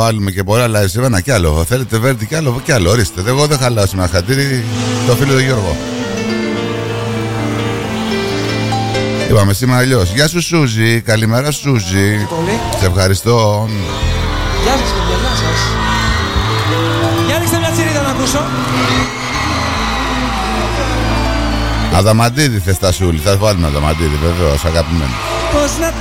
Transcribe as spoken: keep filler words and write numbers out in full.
βάλουμε και πολλά live σε ένα κι άλλο. Θέλετε Βέρντι κι άλλο, κι άλλο. Ορίστε. Εγώ δεν χαλάω σήμερα χατήρι. Το φίλο του Γιώργο. Είπαμε σήμερα αλλιώς. Γεια σου Σούζη. Καλημέρα Σούζη. Σε ευχαριστώ. Γεια σας παιδιά, γεια σας. Για ρίξτε μια τσιρίδα να ακούσω. Αδαμαντίδη θες τα Σούλη. Θα βάλουμε Αδαμαντίδη βεβαίως, αγαπημένο. Πώς να